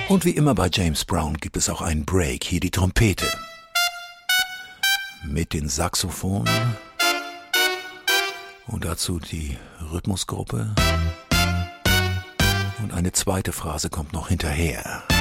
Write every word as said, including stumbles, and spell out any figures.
Und wie immer bei James Brown gibt es auch einen Break. Hier die Trompete. Mit den Saxophonen. Und dazu die Rhythmusgruppe. Und eine zweite Phrase kommt noch hinterher.